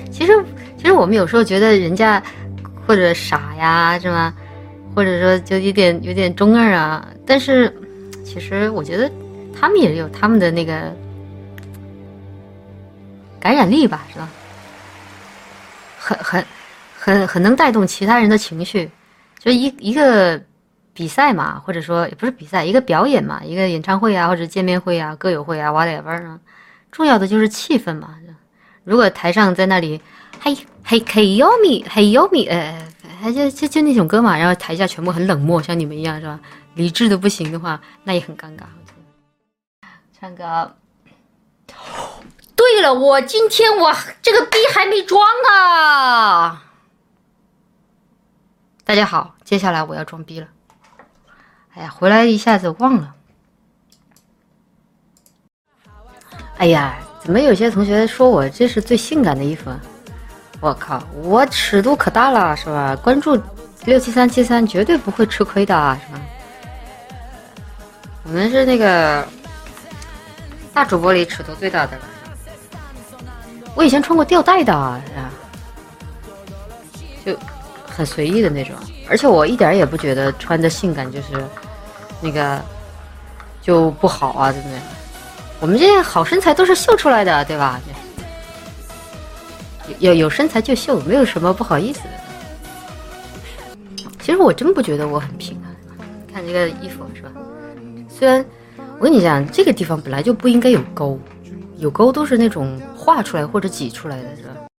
其实我们有时候觉得人家或者傻呀，是吗？或者说就有点中二啊，但是其实我觉得他们也有他们的那个感染力吧，是吧？很能带动其他人的情绪，就一个比赛嘛，或者说也不是比赛，一个表演嘛，一个演唱会啊，或者见面会啊、歌友会啊 whatever 啊，重要的就是气氛嘛。如果台上在那里嘿 Yomi 嘿 Yomi，还就那种歌嘛，然后台下全部很冷漠，像你们一样是吧？理智的不行的话，那也很尴尬。唱歌。对了，我今天这个逼还没装啊！大家好，接下来我要装逼了。哎呀，回来一下子忘了。哎呀，怎么有些同学说我这是最性感的衣服啊？我靠，我尺度可大了，是吧？关注67373绝对不会吃亏的，是吧？我们是那个大主播里尺度最大的了。我以前穿过吊带的啊，就很随意的那种，而且我一点也不觉得穿着性感就是那个就不好啊，对不对？我们这些好身材都是秀出来的，对吧？有身材就秀，没有什么不好意思的。其实我真不觉得我很平啊，看这个衣服是吧？虽然我跟你讲，这个地方本来就不应该有沟，有沟都是那种画出来或者挤出来的，是吧？